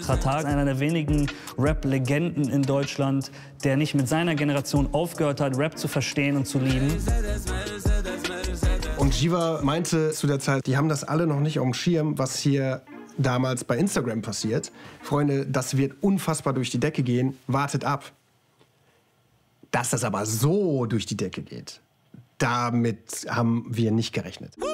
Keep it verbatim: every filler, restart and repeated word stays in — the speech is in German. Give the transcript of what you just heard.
Xatar ist einer der wenigen Rap-Legenden in Deutschland, der nicht mit seiner Generation aufgehört hat, Rap zu verstehen und zu lieben. Und Jiva meinte zu der Zeit, die haben das alle noch nicht auf dem Schirm, was hier damals bei Instagram passiert. Freunde, das wird unfassbar durch die Decke gehen, wartet ab. Dass das aber so durch die Decke geht, damit haben wir nicht gerechnet.